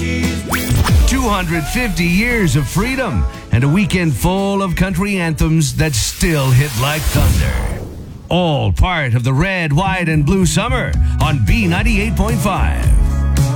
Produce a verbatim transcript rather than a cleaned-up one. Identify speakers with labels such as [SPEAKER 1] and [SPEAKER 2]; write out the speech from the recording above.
[SPEAKER 1] two hundred fifty years of freedom and a weekend full of country anthems that still hit like thunder. All part of the red, white, and blue summer on B ninety-eight point five.